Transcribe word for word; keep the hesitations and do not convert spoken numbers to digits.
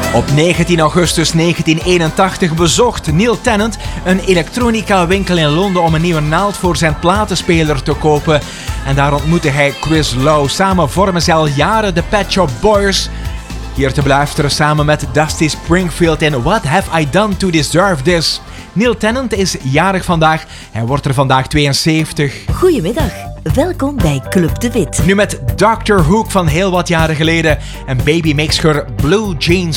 Op negentien augustus negentien eenentachtig bezocht Neil Tennant een elektronica-winkel in Londen om een nieuwe naald voor zijn platenspeler te kopen. En daar ontmoette hij Chris Lowe. Samen vormen ze al jaren de Pet Shop Boys. Hier te beluisteren samen met Dusty Springfield in What Have I Done to Deserve This? Neil Tennant is jarig vandaag. Hij wordt er vandaag tweeënzeventig. Goedemiddag, welkom bij Club de Wit. Nu met doctor Hook van heel wat jaren geleden. En Baby Makes Her Blue Jeans